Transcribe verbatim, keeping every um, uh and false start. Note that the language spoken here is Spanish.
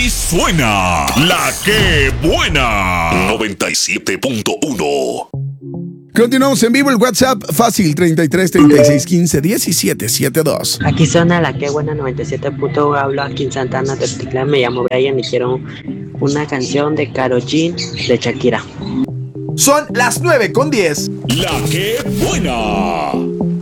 Así suena La Que Buena noventa y siete punto uno. Continuamos en vivo. El WhatsApp fácil treinta y tres, treinta y seis, quince, diecisiete, setenta y dos. Aquí suena La Que Buena noventa y siete punto uno. Hablo aquí en Santana de Titlán. Me llamo Brian y quiero una canción de Karol G de Shakira. Son las nueve con diez. La Que Buena.